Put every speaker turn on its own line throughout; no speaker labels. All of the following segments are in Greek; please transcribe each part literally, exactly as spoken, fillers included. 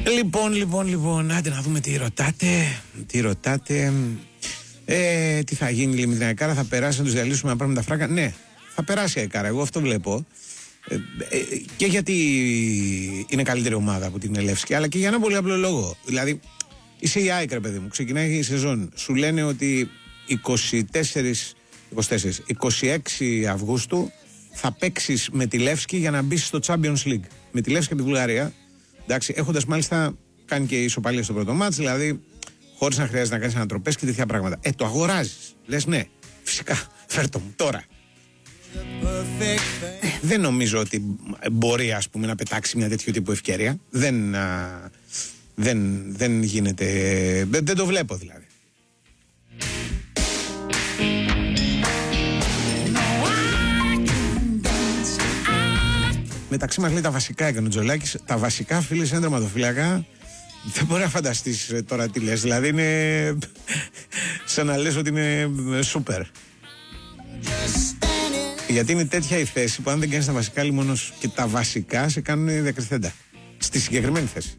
Λοιπόν, λοιπόν, λοιπόν, άντε να δούμε τι ρωτάτε. Τι ρωτάτε. Ε, τι θα γίνει, η Λιμνιακάρα θα περάσει να τους διαλύσουμε να πάρουμε τα φράγκα? Ναι, θα περάσει η Αϊκάρα, εγώ αυτό βλέπω. Ε, ε, και γιατί είναι καλύτερη ομάδα από την Ελεύσκη, αλλά και για ένα πολύ απλό λόγο. Δηλαδή, είσαι η ΑΕΚ, ρε παιδί μου, ξεκινάει η σεζόν. Σου λένε ότι είκοσι τέσσερις, είκοσι τέσσερις, είκοσι έξι Αυγούστου θα παίξεις με τη Λεύσκη για να μπεις στο Champions League. Με τη Λεύσκη από τη Βουλγαρία. Εντάξει, έχοντας μάλιστα κάνει και ισοπαλία στο πρώτο μάτς, δηλαδή χωρίς να χρειάζεται να κάνεις ανατροπές και τέτοια πράγματα. Ε, το αγοράζεις. Λες ναι, φυσικά, φέρτο μου τώρα. Ε, δεν νομίζω ότι μπορεί, ας πούμε, να πετάξει μια τέτοιο τύπου ευκαιρία. Δεν, α, δεν, δεν γίνεται. Δεν, δεν το βλέπω δηλαδή. Μεταξύ μας λέει τα βασικά έκανε ο Τζολάκης. Τα βασικά, φίλοι, σε ένα τερματοφύλακα δεν μπορεί να φανταστείς τώρα τι λες. Δηλαδή είναι σαν να λες ότι είναι σούπερ. Γιατί είναι τέτοια η θέση που αν δεν κάνεις τα βασικά λιμόνος και τα βασικά σε κάνουν διακριθέντα στη συγκεκριμένη θέση.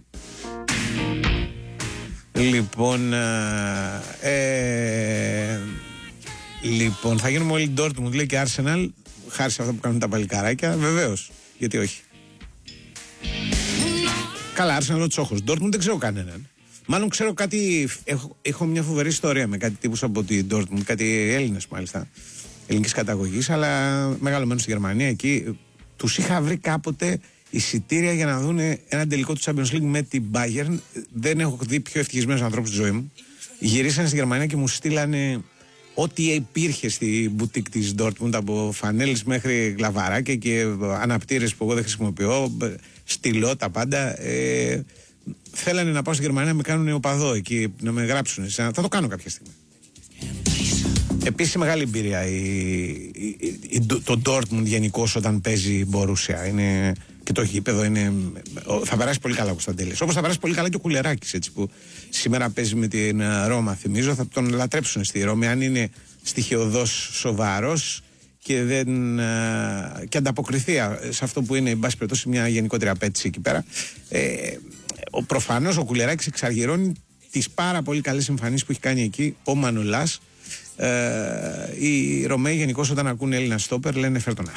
Λοιπόν ε, Λοιπόν θα γίνουμε όλοι Dortmund, λέει και Arsenal, χάρη σε αυτό που κάνουν τα παλικαράκια. Βεβαίως, γιατί όχι. Καλά, Arsenal ο τσόχος. Dortmund δεν ξέρω κανέναν. Μάλλον ξέρω κάτι. Έχω, έχω μια φοβερή ιστορία με κάτι τύπους από την Dortmund, κάτι Έλληνες μάλιστα, ελληνικής καταγωγής, αλλά μεγαλωμένους στη Γερμανία. Εκεί τους είχα βρει κάποτε εισιτήρια για να δουν ένα τελικό του Champions League με την Bayern. Δεν έχω δει πιο ευτυχισμένους ανθρώπους στη ζωή μου. Γυρίσανε στη Γερμανία και μου στείλανε ό,τι υπήρχε στη μπουτίκ της Dortmund, από φανέλες μέχρι γλαβαράκια και αναπτήρες που εγώ δεν χρησιμοποιώ, στυλό, τα πάντα. Ε, θέλανε να πάω στη Γερμανία να με κάνουν οπαδό εκεί, να με γράψουν. Θα το κάνω κάποια στιγμή. Επίσης μεγάλη εμπειρία η, η, η, το Dortmund γενικώς όταν παίζει Borussia. Είναι, και το γήπεδο είναι, θα περάσει πολύ καλά ο Κωνσταντέλης. Όπως θα περάσει πολύ καλά και ο Κουλεράκης, έτσι, που σήμερα παίζει με την Ρώμα. Θυμίζω θα τον λατρέψουν στη Ρώμη αν είναι στοιχειωδώς σοβαρός και, δεν, και ανταποκριθεί σε αυτό που είναι, εν πάση περιπτώσει, μια γενικότερη απέτηση εκεί πέρα. Ε, ο, προφανώς ο Κουλεράκης εξαργυρώνει τις πάρα πολύ καλές εμφανίσεις που έχει κάνει εκεί ο Μανολάς. Ε, οι Ρωμαίοι γενικώς όταν ακούν Έλληνα στόπερ λένε φέρτονα.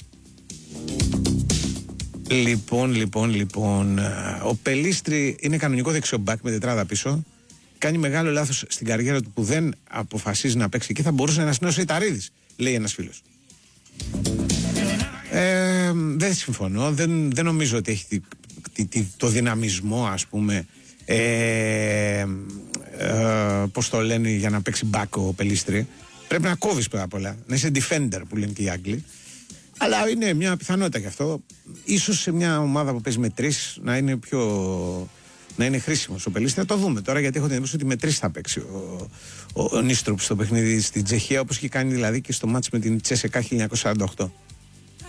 Λοιπόν, λοιπόν, λοιπόν ο Πελίστρη είναι κανονικό δεξιομπάκ με τετράδα πίσω. Κάνει μεγάλο λάθος στην καριέρα του που δεν αποφασίζει να παίξει εκεί. Θα μπορούσε να είναι ο Σεϊταρίδης, λέει ένας φίλος. ε, Δεν συμφωνώ. Δεν, δεν νομίζω ότι έχει τη, τη, τη, το δυναμισμό, ας πούμε, ε, ε, πώς το λένε, για να παίξει back ο Πελίστρη. Πρέπει να κόβεις πρώτα απ' όλα, να είσαι defender που λένε και οι Άγγλοι. Αλλά είναι μια πιθανότητα γι' αυτό. Ίσως σε μια ομάδα που παίζει με τρεις να είναι πιο, να είναι χρήσιμος ο Πελίστρη. Θα το δούμε τώρα, γιατί έχω την εντύπωση ότι με τρεις θα παίξει ο, ο, ο Νίστροπ στο παιχνίδι στην Τσεχία, όπως είχε κάνει δηλαδή και στο μάτς με την Τσέσεκα χίλια εννιακόσια σαράντα οκτώ.